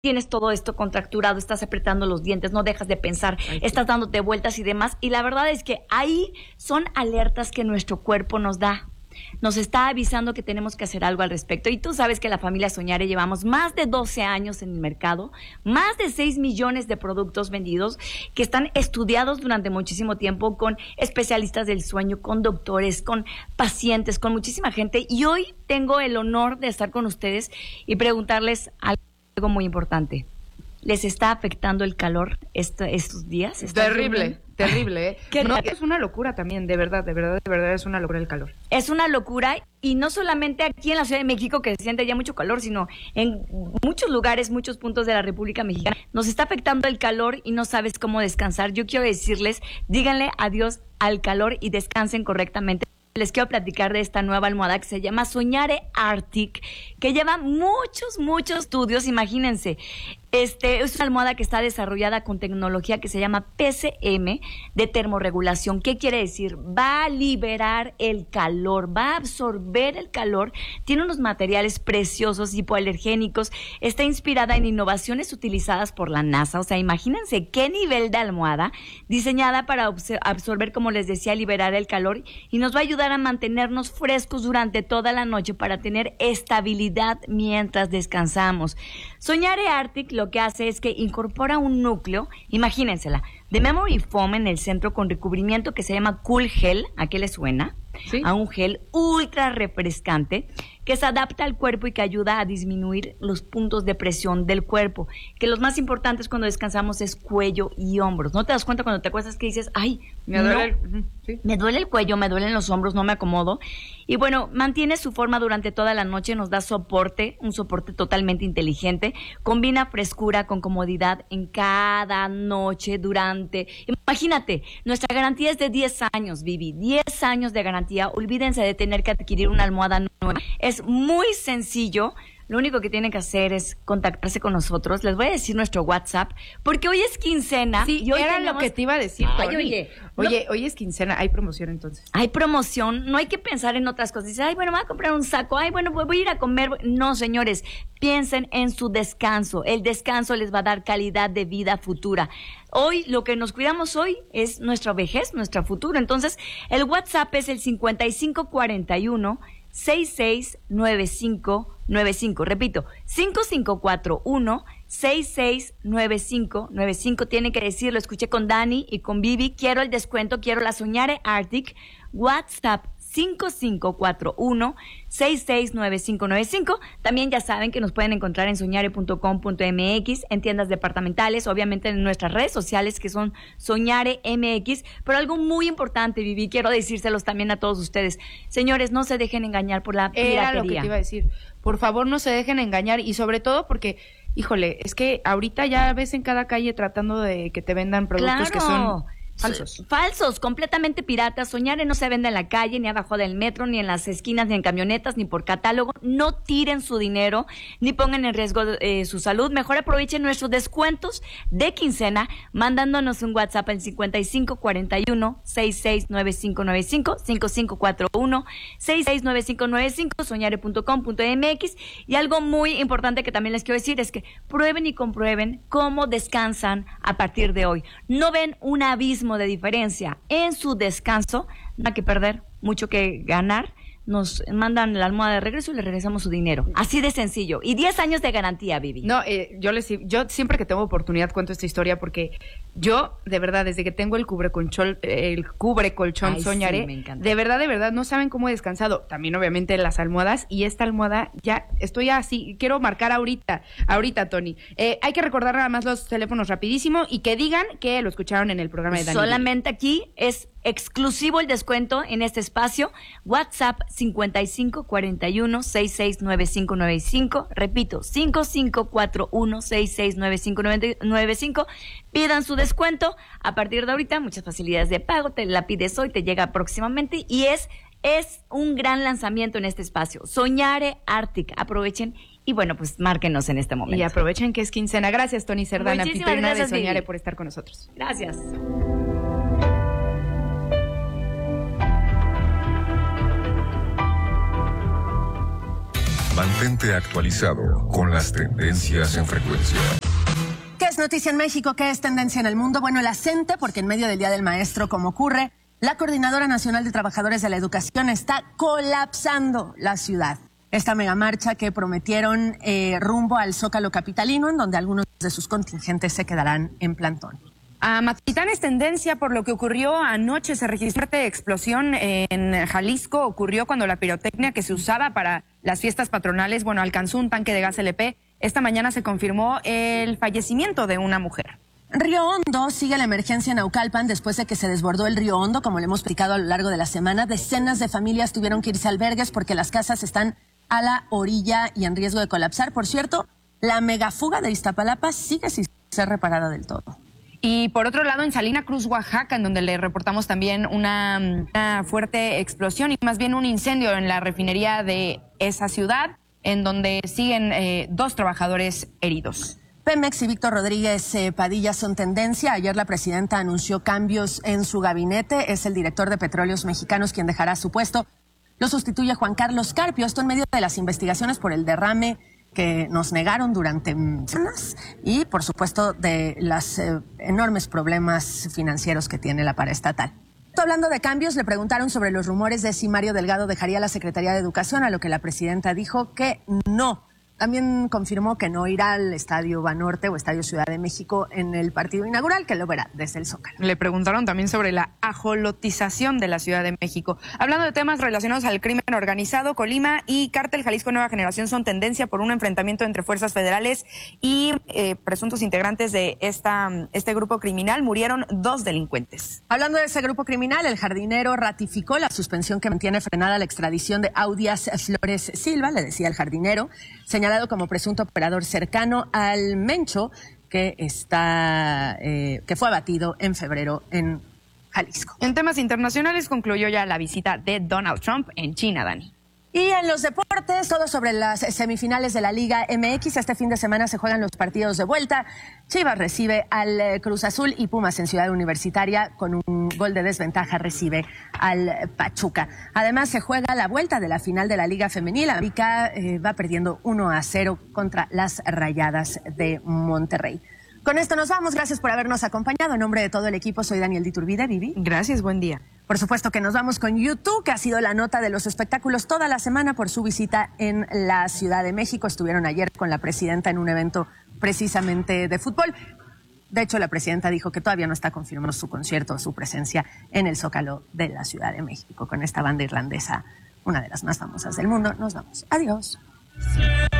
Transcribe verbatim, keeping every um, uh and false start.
tienes todo esto contracturado, estás apretando los dientes, no dejas de pensar, Ay, estás dándote vueltas y demás. Y la verdad es que ahí son alertas que nuestro cuerpo nos da. Nos está avisando que tenemos que hacer algo al respecto. Y tú sabes que la familia Soñare llevamos más de doce años en el mercado, más de seis millones de productos vendidos que están estudiados durante muchísimo tiempo con especialistas del sueño, con doctores, con pacientes, con muchísima gente. Y hoy tengo el honor de estar con ustedes y preguntarles algo muy importante. ¿Les está afectando el calor esto, estos días? Terrible, terrible, ¿eh? No, es una locura también, de verdad, de verdad, de verdad es una locura el calor. Es una locura, y no solamente aquí en la Ciudad de México que se siente ya mucho calor, sino en muchos lugares, muchos puntos de la República Mexicana. Nos está afectando el calor y no sabes cómo descansar. Yo quiero decirles, díganle adiós al calor y descansen correctamente. Les quiero platicar de esta nueva almohada que se llama Soñare Arctic, que lleva muchos, muchos estudios, imagínense. Este es una almohada que está desarrollada con tecnología que se llama P C M de termorregulación. ¿Qué quiere decir? Va a liberar el calor, va a absorber el calor, tiene unos materiales preciosos, hipoalergénicos, está inspirada en innovaciones utilizadas por la NASA. O sea, imagínense qué nivel de almohada, diseñada para absorber, como les decía, liberar el calor, y nos va a ayudar a mantenernos frescos durante toda la noche para tener estabilidad mientras descansamos. Soñare Arctic lo que hace es que incorpora un núcleo, imagínensela, de memory foam en el centro con recubrimiento que se llama Cool Gel. ¿A qué le suena? ¿Sí? A un gel ultra refrescante que se adapta al cuerpo y que ayuda a disminuir los puntos de presión del cuerpo, que los más importantes cuando descansamos es cuello y hombros. ¿No te das cuenta cuando te acuestas que dices, ay, me duele, no, el, ¿sí? me duele el cuello, me duelen los hombros, no me acomodo? Y bueno, mantiene su forma durante toda la noche, nos da soporte, un soporte totalmente inteligente, combina frescura con comodidad en cada noche durante... Imagínate, nuestra garantía es de diez años, Vivi, diez años de garantía. Olvídense de tener que adquirir una almohada nueva. Es muy sencillo. Lo único que tienen que hacer es contactarse con nosotros. Les voy a decir nuestro WhatsApp, porque hoy es quincena. Sí, y hoy era tenemos... lo que te iba a decir, Ay, oye, oye, no... hoy es quincena, hay promoción entonces. Hay promoción, no hay que pensar en otras cosas. Dice, ay, bueno, me voy a comprar un saco, ay, bueno, voy a ir a comer. No, señores, piensen en su descanso. El descanso les va a dar calidad de vida futura. Hoy, lo que nos cuidamos hoy es nuestra vejez, nuestra futuro. Entonces, el WhatsApp es el cincuenta y cinco cuarenta y uno sesenta y seis noventa y cinco noventa y cinco. Repito, cinco cinco cuatro uno sesenta y seis noventa y cinco noventa y cinco. Tienen que decirlo, escuché con Dani y con Vivi, quiero el descuento, quiero la Soñare Arctic. WhatsApp cinco cinco cuatro uno sesenta y seis noventa y cinco noventa y cinco. También ya saben que nos pueden encontrar en soñare punto com punto m x, en tiendas departamentales, obviamente en nuestras redes sociales que son Soñare M X. Pero algo muy importante, Vivi, quiero decírselos también a todos ustedes. Señores, no se dejen engañar por la piratería. Era lo que te iba a decir. Por favor, no se dejen engañar, y sobre todo porque, híjole, es que ahorita ya ves en cada calle tratando de que te vendan productos Claro. que son falsos. Falsos, completamente piratas. Soñare no se vende en la calle, ni abajo del metro, ni en las esquinas, ni en camionetas, ni por catálogo. No tiren su dinero, ni pongan en riesgo eh, su salud. Mejor aprovechen nuestros descuentos de quincena mandándonos un WhatsApp al cincuenta y cinco cuarenta y uno sesenta y seis noventa y cinco noventa y cinco, cinco cinco cuatro uno sesenta y seis noventa y cinco noventa y cinco, soñare punto com punto m x. Y algo muy importante que también les quiero decir es que prueben y comprueben cómo descansan a partir de hoy. No ven un abismo de diferencia en su descanso, nada que perder, mucho que ganar. Nos mandan la almohada de regreso y le regresamos su dinero. Así de sencillo. Y diez años de garantía, Vivi. No, eh, yo les yo siempre que tengo oportunidad cuento esta historia, porque yo, de verdad, desde que tengo el cubre colchón, el cubre colchón Ay, Soñare, sí, me encanta. de verdad, de verdad, no saben cómo he descansado. También, obviamente, las almohadas, y esta almohada ya estoy así. Quiero marcar ahorita, ahorita, Tony. Eh, hay que recordar nada más los teléfonos rapidísimo y que digan que lo escucharon en el programa de Dani. Solamente aquí es exclusivo el descuento en este espacio. WhatsApp cincuenta y cinco cuarenta y uno sesenta y seis noventa y cinco noventa y cinco. Repito, cinco cinco cuatro uno sesenta y seis noventa y cinco noventa y cinco. Pidan su descuento a partir de ahorita. Muchas facilidades de pago. Te la pides hoy, te llega próximamente, y es es un gran lanzamiento en este espacio. Soñare Arctic. Aprovechen y bueno, pues márquenos en este momento. Y aprovechen que es quincena. Gracias, Tony Cerdán, anfitriona de Soñare, Vivi, por estar con nosotros. Gracias. Mantente actualizado con las tendencias en frecuencia. ¿Qué es noticia en México? ¿Qué es tendencia en el mundo? Bueno, la CENTE, porque en medio del Día del Maestro, como ocurre, la Coordinadora Nacional de Trabajadores de la Educación está colapsando la ciudad. Esta megamarcha que prometieron eh, rumbo al Zócalo capitalino, en donde algunos de sus contingentes se quedarán en plantón. A Mazatlán es tendencia por lo que ocurrió anoche. Se registró una explosión en Jalisco. Ocurrió cuando la pirotecnia que se usaba para las fiestas patronales, bueno, alcanzó un tanque de gas L P. Esta mañana se confirmó el fallecimiento de una mujer. Río Hondo sigue la emergencia en Naucalpan después de que se desbordó el río Hondo. Como le hemos explicado a lo largo de la semana, decenas de familias tuvieron que irse a albergues porque las casas están a la orilla y en riesgo de colapsar. Por cierto, la megafuga de Iztapalapa sigue sin ser reparada del todo. Y por otro lado, en Salina Cruz, Oaxaca, en donde le reportamos también una, una fuerte explosión y más bien un incendio en la refinería de esa ciudad, en donde siguen eh, dos trabajadores heridos. Pemex y Víctor Rodríguez eh, Padilla son tendencia. Ayer la presidenta anunció cambios en su gabinete. Es el director de Petróleos Mexicanos quien dejará su puesto. Lo sustituye Juan Carlos Carpio. Esto en medio de las investigaciones por el derrame que nos negaron durante semanas y, por supuesto, de los eh, enormes problemas financieros que tiene la paraestatal. Hablando de cambios, le preguntaron sobre los rumores de si Mario Delgado dejaría la Secretaría de Educación, a lo que la presidenta dijo que no. También confirmó que no irá al Estadio Banorte o Estadio Ciudad de México en el partido inaugural, que lo verá desde el Zócalo. Le preguntaron también sobre la ajolotización de la Ciudad de México. Hablando de temas relacionados al crimen organizado, Colima y Cártel Jalisco Nueva Generación son tendencia por un enfrentamiento entre fuerzas federales y eh, presuntos integrantes de esta, este grupo criminal. Murieron dos delincuentes. Hablando de ese grupo criminal, el jardinero ratificó la suspensión que mantiene frenada la extradición de Audias Flores Silva, le decía el jardinero, señalado como presunto operador cercano al Mencho, que está eh, que fue abatido en febrero en Jalisco. En temas internacionales concluyó ya la visita de Donald Trump en China, Dani. Y en los deportes, todo sobre las semifinales de la Liga M X. Este fin de semana se juegan los partidos de vuelta. Chivas recibe al Cruz Azul y Pumas en Ciudad Universitaria con un gol de desventaja recibe al Pachuca. Además se juega la vuelta de la final de la Liga Femenil. América eh, va perdiendo uno a cero contra las Rayadas de Monterrey. Con esto nos vamos. Gracias por habernos acompañado. En nombre de todo el equipo, soy Daniel Diturbide. Vivi. Gracias, buen día. Por supuesto que nos vamos con YouTube, que ha sido la nota de los espectáculos toda la semana por su visita en la Ciudad de México. Estuvieron ayer con la presidenta en un evento precisamente de fútbol. De hecho, la presidenta dijo que todavía no está confirmando su concierto o su presencia en el Zócalo de la Ciudad de México con esta banda irlandesa, una de las más famosas del mundo. Nos vamos. Adiós.